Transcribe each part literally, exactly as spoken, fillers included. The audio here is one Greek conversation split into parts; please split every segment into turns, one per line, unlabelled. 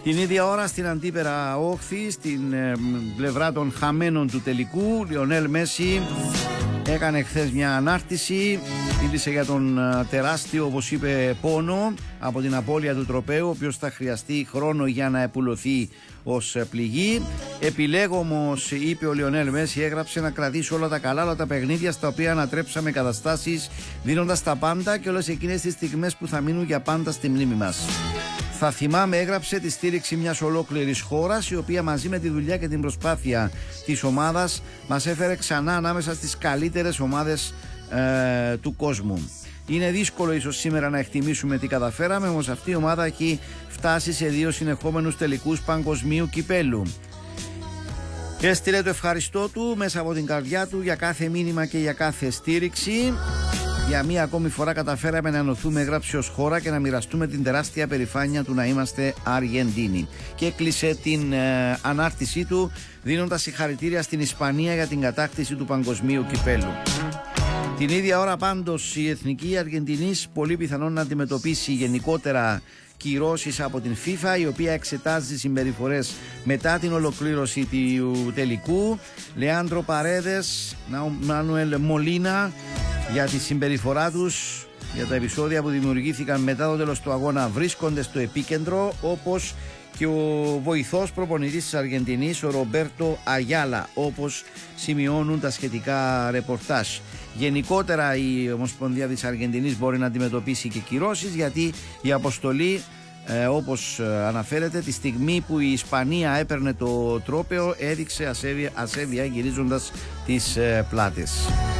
Την ίδια ώρα στην αντίπερα όχθη, στην ε, πλευρά των χαμένων του τελικού, Λιονέλ Μέση έκανε χθες μια ανάρτηση, μίλησε για τον ε, τεράστιο, όπως είπε, πόνο από την απώλεια του τροπαίου, ο οποίος θα χρειαστεί χρόνο για να επουλωθεί ως ε, πληγή. Επιλέγω όμως, είπε ο Λιονέλ Μέση, έγραψε, να κρατήσω όλα τα καλά, όλα τα παιχνίδια στα οποία ανατρέψαμε καταστάσεις, δίνοντας τα πάντα και όλες εκείνες τις στιγμές που θα μείνουν για πάντα στη μνήμη μας. Θα θυμάμαι, έγραψε, τη στήριξη μιας ολόκληρης χώρας, η οποία μαζί με τη δουλειά και την προσπάθεια της ομάδας μας έφερε ξανά ανάμεσα στις καλύτερες ομάδες ε, του κόσμου. Είναι δύσκολο ίσως σήμερα να εκτιμήσουμε τι καταφέραμε, όμως αυτή η ομάδα έχει φτάσει σε δύο συνεχόμενους τελικούς παγκοσμίου κυπέλου. Έστειλε το ευχαριστώ του μέσα από την καρδιά του για κάθε μήνυμα και για κάθε στήριξη. Για μία ακόμη φορά καταφέραμε να ενωθούμε, έγραψε, ως χώρα και να μοιραστούμε την τεράστια περηφάνεια του να είμαστε Αργεντίνοι. Και έκλεισε την ε, ανάρτησή του δίνοντας συγχαρητήρια στην Ισπανία για την κατάκτηση του παγκοσμίου κυπέλου. Την ίδια ώρα πάντως η Εθνική Αργεντινής πολύ πιθανόν να αντιμετωπίσει γενικότερα κυρώσεις από την FIFA, η οποία εξετάζει συμπεριφορές μετά την ολοκλήρωση του τελικού. Λεάντρο Παρέδες, Μάνουελ Μολίνα, για τη συμπεριφορά τους, για τα επεισόδια που δημιουργήθηκαν μετά το τέλος του αγώνα, βρίσκονται στο επίκεντρο, όπως και ο βοηθός προπονητής της Αργεντινής, ο Ρομπέρτο Αγιάλα, όπως σημειώνουν τα σχετικά ρεπορτάζ. Γενικότερα η Ομοσπονδία της Αργεντινής μπορεί να αντιμετωπίσει και κυρώσεις, γιατί η αποστολή, ε, όπως αναφέρεται, τη στιγμή που η Ισπανία έπαιρνε το τρόπαιο, έδειξε ασέβεια, ασέβεια γυρίζοντας τις ε, πλάτες.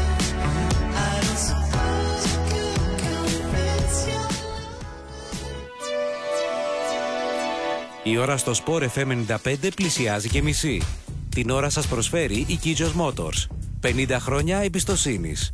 Η ώρα στο Sport εφ εμ ενενήντα πέντε πλησιάζει και μισή. Την ώρα σας προσφέρει η Kijos Motors. πενήντα χρόνια εμπιστοσύνης.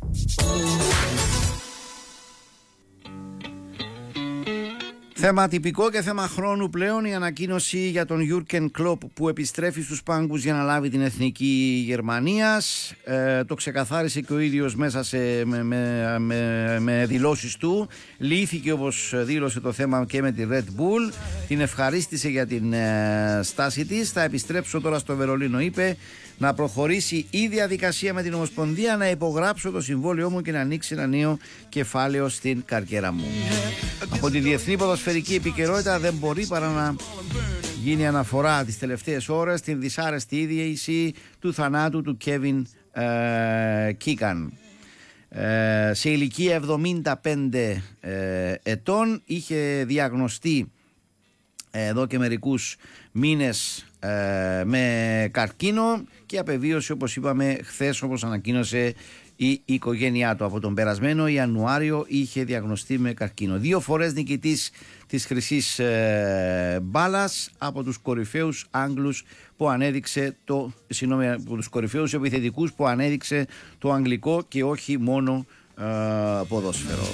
Θέμα τυπικό και θέμα χρόνου πλέον, η ανακοίνωση για τον Jürgen Klopp που επιστρέφει στους πάγκους για να λάβει την εθνική Γερμανίας. Ε, το ξεκαθάρισε και ο ίδιος μέσα σε, με, με, με, με δηλώσεις του. Λύθηκε, όπως δήλωσε, το θέμα και με τη Red Bull. Την ευχαρίστησε για την ε, στάση της. Θα επιστρέψω τώρα στο Βερολίνο, είπε, να προχωρήσει η διαδικασία με την Ομοσπονδία, να υπογράψω το συμβόλαιό μου και να ανοίξει ένα νέο κεφάλαιο στην καριέρα μου. Από τη διεθνή ποδοσφαιρική επικαιρότητα δεν μπορεί παρά να γίνει αναφορά τις τελευταίες ώρες στην δυσάρεστη είδηση του θανάτου του Κέβιν ε, Κίκαν. Ε, σε ηλικία εβδομήντα πέντε ε, ετών, είχε διαγνωστεί εδώ και μερικούς μήνες ε, με καρκίνο και απεβίωσε, όπως είπαμε χθες, όπως ανακοίνωσε η οικογένειά του. Από τον περασμένο Ιανουάριο είχε διαγνωστεί με καρκίνο. Δύο φορές νικητής της χρυσής ε, μπάλας, από τους κορυφαίους Άγγλους που ανέδειξε το, συγγνώμη, από τους κορυφαίους επιθετικούς που ανέδειξε το αγγλικό και όχι μόνο ε, ποδόσφαιρο.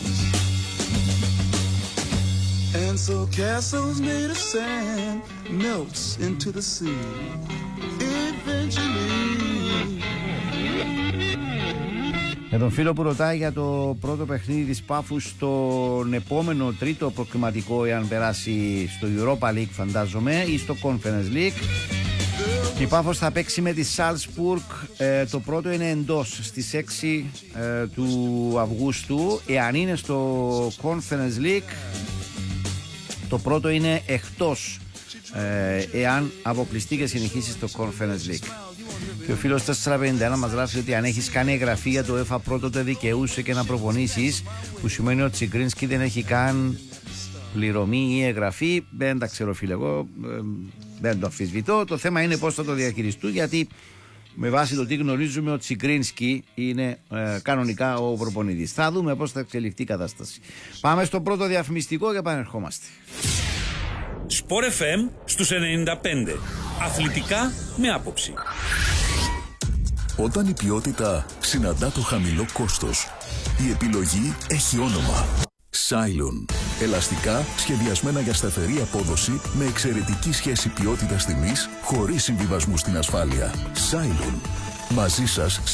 And so castles made of sand melts into the sea eventually. Με τον φίλο που ρωτάει για το πρώτο παιχνίδι της Πάφου στον επόμενο τρίτο προκριματικό, εάν περάσει στο Europa League φαντάζομαι, ή στο Conference League. Η Πάφος θα παίξει με τη Σάλτσμπουργκ, ε, το πρώτο είναι εντός στις έξι ε, του Αυγούστου. Εάν είναι στο Conference League, το πρώτο είναι εκτός, ε, εάν αποκλειστεί και συνεχίσει στο Conference League. Και ο φίλος τετρακόσια πενήντα ένα μας γράφει ότι αν έχεις κάνει εγγραφή για το ΕΦΑ πρώτο, το δικαιούσε και να προπονήσεις, που σημαίνει ότι ο Τσιγκρίνσκι δεν έχει καν πληρωμή ή εγγραφή. Δεν τα ξέρω, φίλε, εγώ ε, δεν το αμφισβητώ. Το θέμα είναι πώς θα το διαχειριστούν, γιατί με βάση το τι γνωρίζουμε, ο Τσιγκρίνσκι είναι ε, κανονικά ο προπονητής. Θα δούμε πώς θα εξελιχθεί η κατάσταση. Πάμε στο πρώτο διαφημιστικό και επανερχόμαστε.
Sport εφ εμ στους ενενήντα πέντε. Αθλητικά με άποψη.
Όταν η ποιότητα συναντά το χαμηλό κόστος, η επιλογή έχει όνομα. Cylon. Ελαστικά σχεδιασμένα για σταθερή απόδοση με εξαιρετική σχέση ποιότητας τιμής, χωρίς συμβιβασμού στην ασφάλεια. Cylon. Μαζί σας